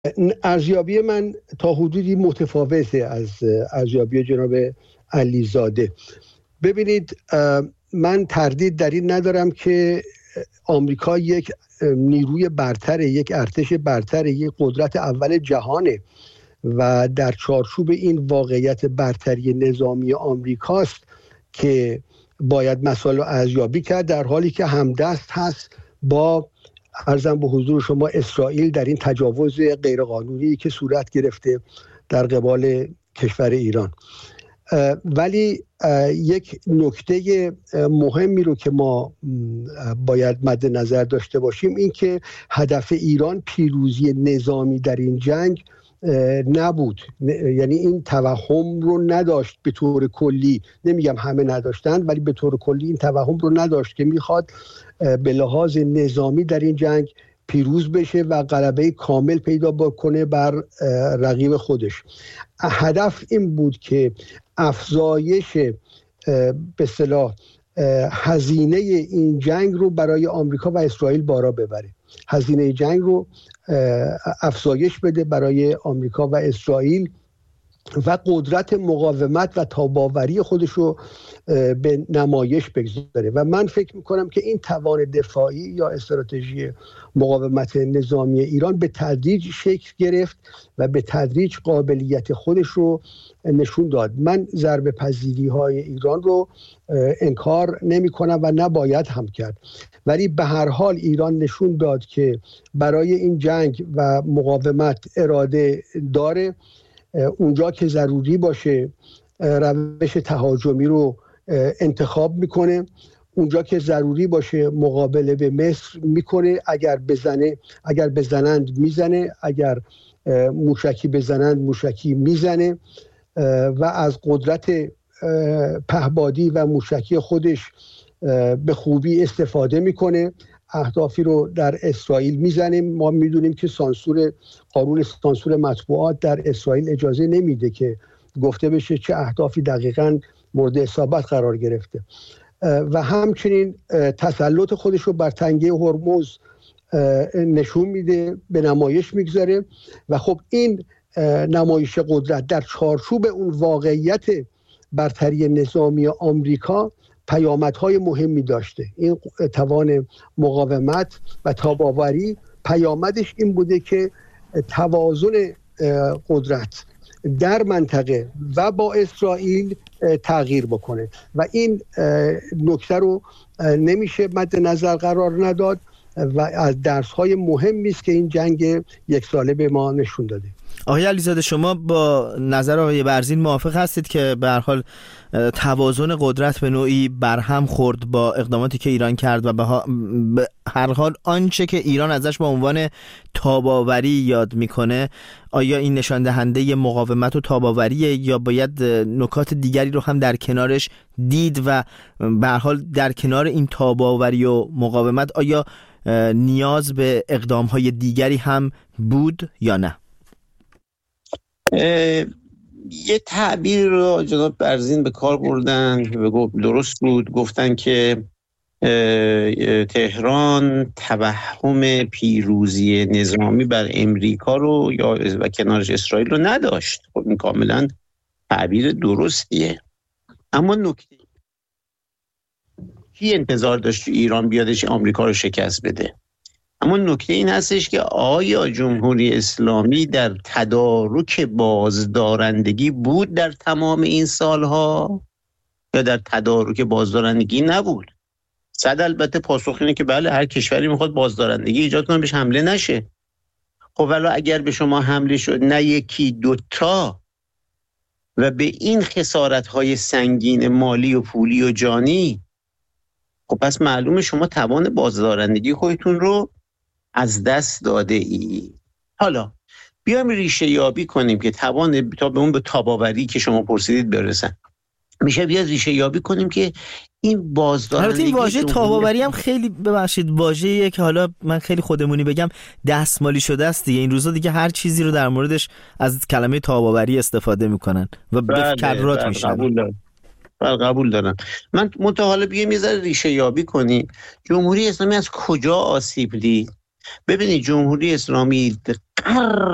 ارزیابی من تا حدودی متفاوته از ارزیابی جناب علیزاده. ببینید، من تردید در این ندارم که آمریکا یک نیروی برتره، یک ارتش برتره، یک قدرت اول جهانه و در چارچوب این واقعیت برتری نظامی آمریکاست که باید مسائل رو ارزیابی کرد، در حالی که همدست هست با عرضم به حضور شما اسرائیل در این تجاوز غیرقانونی که صورت گرفته در قبال کشور ایران. ولی یک نکته مهمی رو که ما باید مد نظر داشته باشیم این که هدف ایران پیروزی نظامی در این جنگ نبود. یعنی این توهم رو نداشت به طور کلی، نمیگم همه نداشتن، ولی به طور کلی این توهم رو نداشت که میخواد به لحاظ نظامی در این جنگ پیروز بشه و غلبه کامل پیدا بکنه بر رقیب خودش. هدف این بود که افزایش به اصطلاح هزینه این جنگ رو برای آمریکا و اسرائیل بالا ببره، هزینه جنگ رو افزایش بده برای آمریکا و اسرائیل و قدرت مقاومت و تاباوری خودش رو به نمایش بگذاره. و من فکر میکنم که این توان دفاعی یا استراتژی مقاومت نظامی ایران به تدریج شکل گرفت و به تدریج قابلیت خودش رو نشون داد. من ضربه پذیری های ایران رو انکار نمی کنم و نباید هم کرد، ولی به هر حال ایران نشون داد که برای این جنگ و مقاومت اراده داره. اونجا که ضروری باشه روش تهاجمی رو انتخاب میکنه، اونجا که ضروری باشه مقابله به مصر میکنه، اگر بزنند میزنه، اگر موشکی بزنند موشکی میزنه و از قدرت پهپادی و موشکی خودش به خوبی استفاده میکنه. اهدافی رو در اسرائیل میزنه. ما میدونیم که قانون سانسور مطبوعات در اسرائیل اجازه نمیده که گفته بشه چه اهدافی دقیقاً مورد اصابت قرار گرفته و همچنین تسلط خودش رو بر تنگه هرمز نشون میده، به نمایش میگذاره. و خب این نمایش قدرت در چارچوب اون واقعیت برتری نظامی آمریکا پیامدهای مهمی داشته. این توان مقاومت و تاباوری پیامدش این بوده که توازن قدرت در منطقه و با اسرائیل تغییر بکنه و این نکته رو نمیشه مد نظر قرار نداد و از درس‌های مهمی است که این جنگ یک ساله به ما نشون داده. آقای علیزاده، شما با نظر آقای برزین موافق هستید که به هر حال توازن قدرت به نوعی برهم خورد با اقداماتی که ایران کرد و به هر حال آنچه که ایران ازش با عنوان تاباوری یاد میکنه، آیا این نشان دهنده مقاومت و تاباوریه یا باید نکات دیگری رو هم در کنارش دید و به هر حال در کنار این تاباوری و مقاومت آیا نیاز به اقدام‌های دیگری هم بود یا نه؟ یه تعبیر رو جناب برزین به کار بردن، درست بود، گفتن که تهران توهم پیروزی نظامی بر امریکا رو یا و کنارش اسرائیل رو نداشت. خب این کاملا تعبیر درستیه، اما نکته کی انتظار داشت ایران بیادش آمریکا رو شکست بده؟ اما نکته این هستش که آیا جمهوری اسلامی در تدارک بازدارندگی بود در تمام این سالها یا در تدارک بازدارندگی نبود؟ صد البته پاسخ اینه که بله، هر کشوری میخواد بازدارندگی ایجاد کنه بهش حمله نشه. خب ولی اگر به شما حمله شد، نه یکی دوتا، و به این خسارت‌های سنگین مالی و پولی و جانی، خب پس معلومه شما توان بازدارندگی خودتون رو از دست داده ای. حالا بیایم ریشه یابی کنیم که توان تا به اون به تاباوری که شما پرسیدید برسن. میشه بیاد ریشه یابی کنیم که این بازدارندگی، این واژه تاباوری هم خیلی ببخشید واژه‌ایه که حالا من خیلی خودمونی بگم دستمالی شده است دیگه. این روزا دیگه هر چیزی رو در موردش از کلمه تاباوری استفاده میکنن و به کرات میشن. قبول دارم. من حالا بیایم یه ذره ریشه یابی کنیم. جمهوری اسلامی از کجا آسیب دید؟ ببینید، جمهوری اسلامی